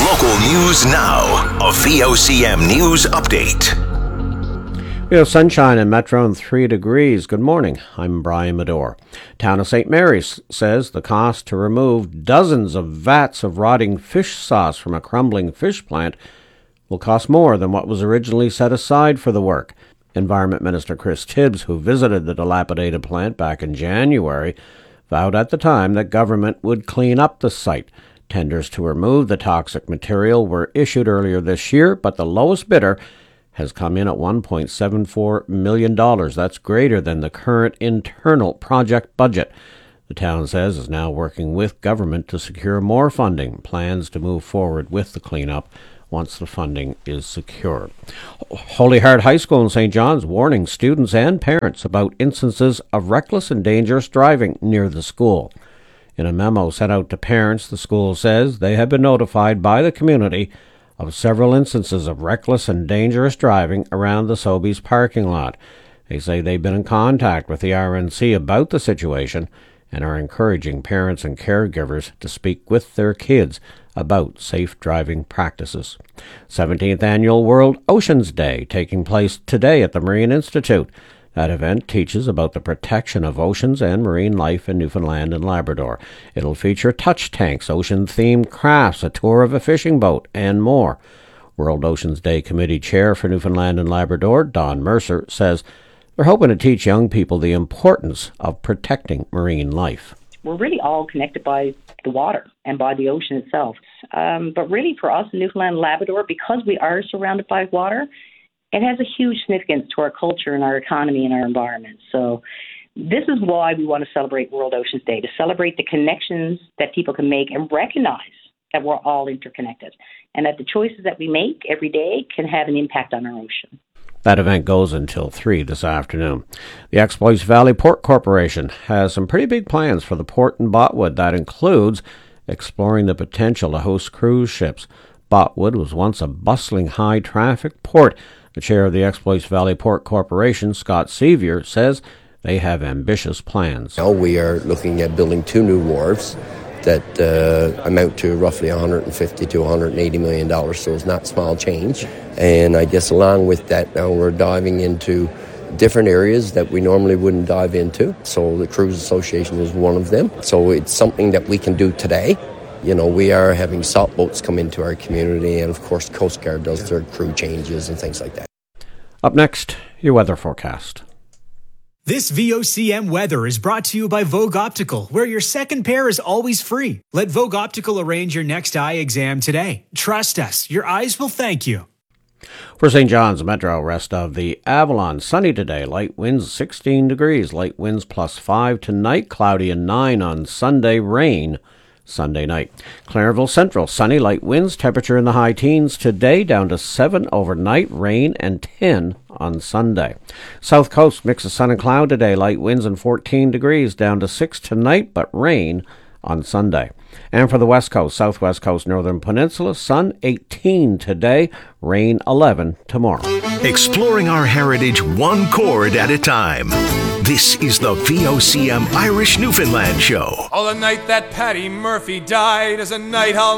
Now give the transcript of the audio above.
Local news now. A VOCM news update. We have sunshine in Metro and 3 degrees. Good morning. I'm Brian Medore. Town of St. Mary's says the cost to remove dozens of vats of rotting fish sauce from a crumbling fish plant will cost more than what was originally set aside for the work. Environment Minister Chris Tibbs, who visited the dilapidated plant back in January, vowed at the time that government would clean up the site. Tenders to remove the toxic material were issued earlier this year, but the lowest bidder has come in at $1.74 million. That's greater than the current internal project budget. The town says is now working with government to secure more funding, plans to move forward with the cleanup once the funding is secured. Holy Heart High School in St. John's warning students and parents about instances of reckless and dangerous driving near the school. In a memo sent out to parents, the school says they have been notified by the community of several instances of reckless and dangerous driving around the Sobeys parking lot. They say they've been in contact with the RNC about the situation and are encouraging parents and caregivers to speak with their kids about safe driving practices. 17th Annual World Oceans Day taking place today at the Marine Institute. That event teaches about the protection of oceans and marine life in Newfoundland and Labrador. It'll feature touch tanks, ocean-themed crafts, a tour of a fishing boat, and more. World Oceans Day Committee Chair for Newfoundland and Labrador, Don Mercer, says they're hoping to teach young people the importance of protecting marine life. We're really all connected by the water and by the ocean itself. But really for us in Newfoundland and Labrador, because we are surrounded by water, it has a huge significance to our culture and our economy and our environment. So this is why we want to celebrate World Oceans Day, to celebrate the connections that people can make and recognize that we're all interconnected and that the choices that we make every day can have an impact on our ocean. That event goes until 3 this afternoon. The Exploits Valley Port Corporation has some pretty big plans for the port in Botwood. That includes exploring the potential to host cruise ships. Botwood was once a bustling high-traffic port. The chair of the Exploits Valley Port Corporation, Scott Sevier, says they have ambitious plans. Now we are looking at building 2 new wharves that amount to roughly $150 to $180 million, so it's not small change. And I guess along with that, now we're diving into different areas that we normally wouldn't dive into. So the Cruise Association is one of them. So it's something that we can do today. You know, we are having salt boats come into our community, and of course Coast Guard does their crew changes and things like that. Up next, your weather forecast. This VOCM weather is brought to you by Vogue Optical, where your second pair is always free. Let Vogue Optical arrange your next eye exam today. Trust us, your eyes will thank you. For St. John's Metro, rest of the Avalon, sunny today, light winds 16 degrees, light winds +5 tonight, cloudy and 9 on Sunday, rain Sunday night. Clarenville Central, sunny, light winds, temperature in the high teens today, down to 7 overnight, rain and 10 on Sunday. South Coast, mix of sun and cloud today, light winds and 14 degrees, down to 6 tonight, but rain on Sunday. And for the West Coast, Southwest Coast, Northern Peninsula, sun 18 today, rain 11 tomorrow. Exploring our heritage one chord at a time. This is the VOCM Irish Newfoundland Show. Oh, the night that Paddy Murphy died is a night I'll